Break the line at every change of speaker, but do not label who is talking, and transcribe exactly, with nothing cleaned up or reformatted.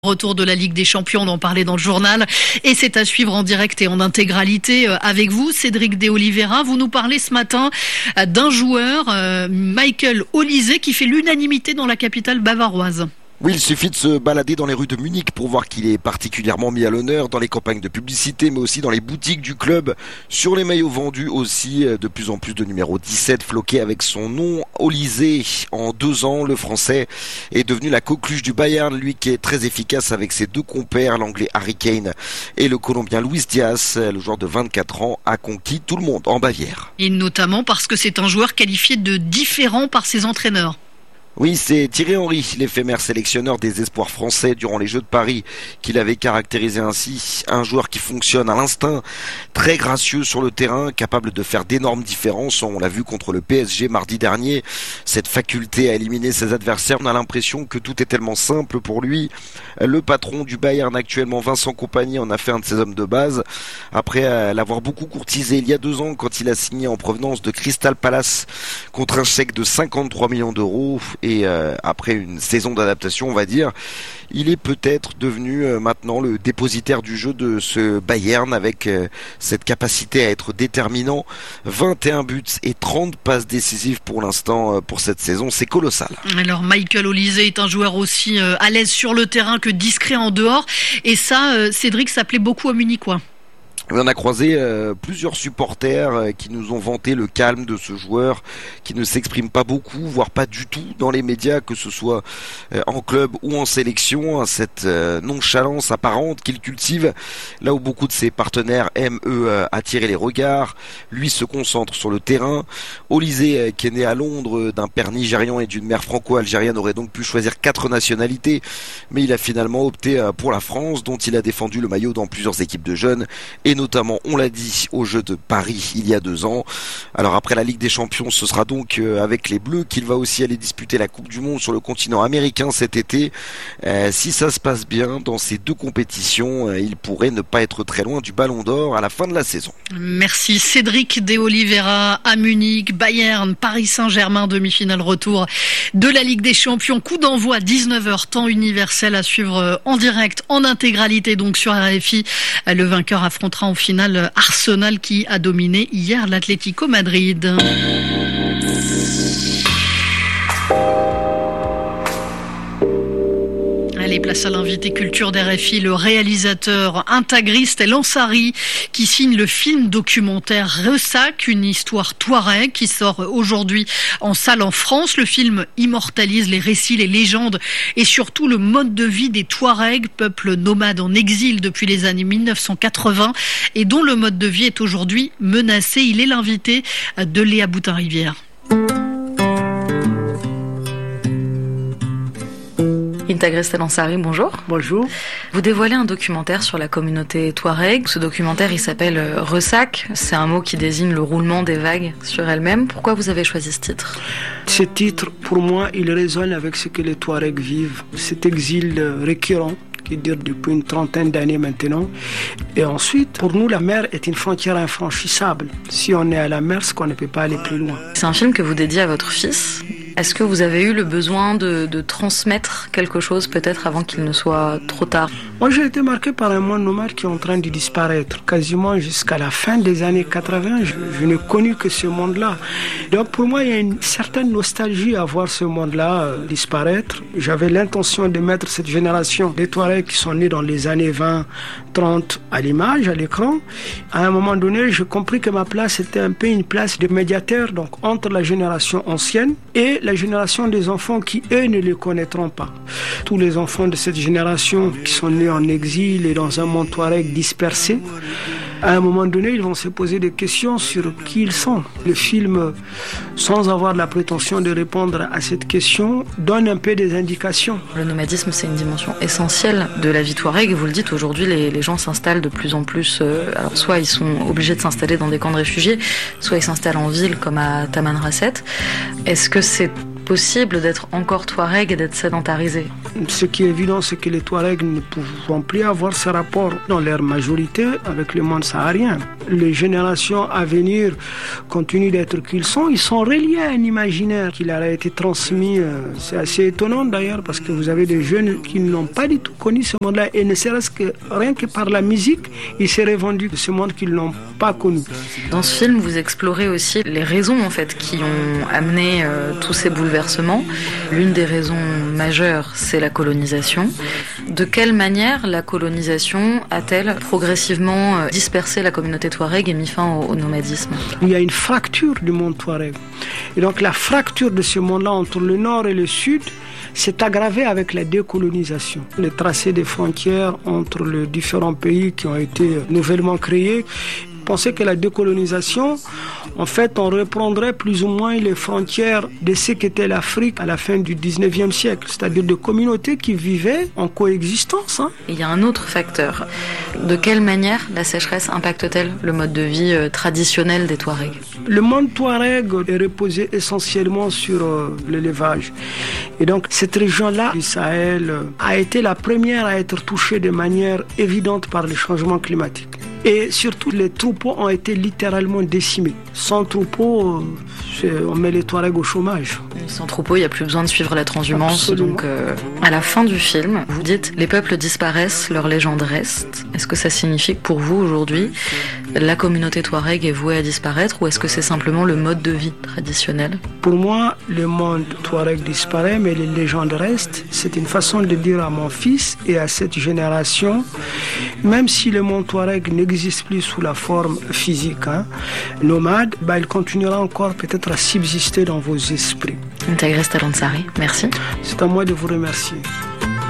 Retour de la Ligue des Champions, on en parlait dans le journal et c'est à suivre en direct et en intégralité avec vous, Cédric De Oliveira. Vous nous parlez ce matin d'un joueur, Michael Olise, qui fait l'unanimité dans la capitale bavaroise.
Oui, il suffit de se balader dans les rues de Munich pour voir qu'il est particulièrement mis à l'honneur dans les campagnes de publicité, mais aussi dans les boutiques du club. Sur les maillots vendus aussi, de plus en plus de numéro dix-sept floqués avec son nom. Olise, en deux ans, le Français est devenu la coqueluche du Bayern, lui qui est très efficace avec ses deux compères, l'Anglais Harry Kane et le Colombien Luis Diaz. Le joueur de vingt-quatre ans a conquis tout le monde en Bavière.
Et notamment parce que c'est un joueur qualifié de différent par ses entraîneurs.
Oui, c'est Thierry Henry, l'éphémère sélectionneur des espoirs français durant les Jeux de Paris, qui l'avait caractérisé ainsi. Un joueur qui fonctionne à l'instinct, très gracieux sur le terrain, capable de faire d'énormes différences. On l'a vu contre le P S G mardi dernier. Cette faculté à éliminer ses adversaires, on a l'impression que tout est tellement simple pour lui. Le patron du Bayern actuellement, Vincent Kompany, en a fait un de ses hommes de base. Après l'avoir beaucoup courtisé il y a deux ans, quand il a signé en provenance de Crystal Palace contre un chèque de cinquante-trois millions d'euros. Et euh, après une saison d'adaptation, on va dire, il est peut-être devenu euh, maintenant le dépositaire du jeu de ce Bayern avec euh, cette capacité à être déterminant. vingt et un buts et trente passes décisives pour l'instant euh, pour cette saison, c'est colossal.
Alors Michael Olise est un joueur aussi euh, à l'aise sur le terrain que discret en dehors. Et ça, euh, Cédric, ça plaît beaucoup aux Munichois.
On a croisé euh, plusieurs supporters euh, qui nous ont vanté le calme de ce joueur qui ne s'exprime pas beaucoup, voire pas du tout dans les médias, que ce soit euh, en club ou en sélection, hein, cette euh, nonchalance apparente qu'il cultive, là où beaucoup de ses partenaires aiment eux euh, attirer les regards. Lui se concentre sur le terrain. Olise, euh, qui est né à Londres d'un père nigérian et d'une mère franco-algérienne, aurait donc pu choisir quatre nationalités, mais il a finalement opté euh, pour la France, dont il a défendu le maillot dans plusieurs équipes de jeunes et notamment, on l'a dit, aux Jeux de Paris il y a deux ans. Alors après la Ligue des Champions, ce sera donc euh, avec les Bleus qu'il va aussi aller disputer la Coupe du Monde sur le continent américain cet été. Euh, si ça se passe bien dans ces deux compétitions, euh, il pourrait ne pas être très loin du Ballon d'Or à la fin de la saison.
Merci Cédric De Oliveira. À Munich, Bayern, Paris Saint-Germain, demi-finale retour de la Ligue des Champions. Coup d'envoi dix-neuf heures, temps universel à suivre en direct, en intégralité donc sur R F I. Le vainqueur affrontera en finale Arsenal qui a dominé hier l'Atlético Madrid. Allez, place à l'invité culture d'R F I, le réalisateur intégriste El Ansari, qui signe le film documentaire Ressac, une histoire touareg, qui sort aujourd'hui en salle en France. Le film immortalise les récits, les légendes et surtout le mode de vie des Touaregs, peuple nomade en exil depuis les années mille neuf cent quatre-vingts et dont le mode de vie est aujourd'hui menacé. Il est l'invité de Léa Boutin-Rivière.
Intégriste El Ansari, bonjour.
Bonjour.
Vous dévoilez un documentaire sur la communauté touareg. Ce documentaire, il s'appelle Ressac. C'est un mot qui désigne le roulement des vagues sur elles-mêmes. Pourquoi vous avez choisi ce titre ?
Ce titre, pour moi, il résonne avec ce que les Touaregs vivent. Cet exil récurrent qui dure depuis une trentaine d'années maintenant. Et ensuite, pour nous, la mer est une frontière infranchissable. Si on est à la mer, c'est qu'on ne peut pas aller plus loin.
C'est un film que vous dédiez à votre fils. Est-ce que vous avez eu le besoin de, de transmettre quelque chose peut-être avant qu'il ne soit trop tard ?
Moi, j'ai été marqué par un monde nomade qui est en train de disparaître. Quasiment jusqu'à la fin des années quatre-vingts, je, je n'ai connu que ce monde-là. Donc pour moi, il y a une certaine nostalgie à voir ce monde-là euh, disparaître. J'avais l'intention de mettre cette génération des Touaregs qui sont nés dans les années vingt, trente à l'image, à l'écran. À un moment donné, j'ai compris que ma place était un peu une place de médiateur, donc entre la génération ancienne et la génération des enfants qui, eux, ne les connaîtront pas. Tous les enfants de cette génération qui sont nés en exil et dans un monde touareg dispersé, à un moment donné, ils vont se poser des questions sur qui ils sont. Le film, sans avoir la prétention de répondre à cette question, donne un peu des indications.
Le nomadisme, c'est une dimension essentielle de la vie touareg. Vous le dites, aujourd'hui, les, les gens s'installent de plus en plus. Euh, alors, soit ils sont obligés de s'installer dans des camps de réfugiés, soit ils s'installent en ville, comme à Tamanrasset. Est-ce que c'est possible d'être encore Touareg et d'être sédentarisé?
Ce qui est évident, c'est que les Touaregs ne pourront plus avoir ce rapport dans leur majorité avec le monde saharien. Les générations à venir continuent d'être qu'ils sont. Ils sont reliés à un imaginaire qui leur a été transmis. C'est assez étonnant d'ailleurs parce que vous avez des jeunes qui n'ont pas du tout connu ce monde-là et ne serait-ce que rien que par la musique, ils seraient vendus de ce monde qu'ils n'ont pas connu.
Dans ce film, vous explorez aussi les raisons en fait qui ont amené euh, tous ces bouleversements. L'une des raisons majeures, c'est la colonisation. De quelle manière la colonisation a-t-elle progressivement euh, dispersé la communauté touareg et mis fin au, au nomadisme?
Il y a une fracture du monde touareg. Et donc la fracture de ce monde-là entre le nord et le sud s'est aggravée avec la décolonisation. Le tracé des frontières entre les différents pays qui ont été nouvellement créés. Pensez que la décolonisation, en fait, on reprendrait plus ou moins les frontières de ce qu'était l'Afrique à la fin du dix-neuvième siècle, c'est-à-dire de communautés qui vivaient en coexistence. Hein.
Il y a un autre facteur. De quelle manière la sécheresse impacte-t-elle le mode de vie euh, traditionnel des Touaregs?
Le monde Touareg est reposé essentiellement sur euh, l'élevage. Et donc, cette région-là du Sahel euh, a été la première à être touchée de manière évidente par les changements climatiques. Et surtout, les troupeaux ont été littéralement décimés. Sans troupeaux, on met les Touaregs au chômage.
Sans troupeaux, il n'y a plus besoin de suivre la transhumance.
Absolument.
Donc, euh, à la fin du film, vous dites « Les peuples disparaissent, leur légende reste ». Est-ce que ça signifie que pour vous, aujourd'hui, la communauté Touareg est vouée à disparaître ou est-ce que c'est simplement le mode de vie traditionnel?
Pour moi, le monde Touareg disparaît, mais les légendes restent. C'est une façon de dire à mon fils et à cette génération, même si le monde Touareg n'existe plus sous la forme physique, hein, nomade, bah, il continuera encore peut-être à subsister dans vos esprits.
Intagriste Al Ansari, merci.
C'est à moi de vous remercier.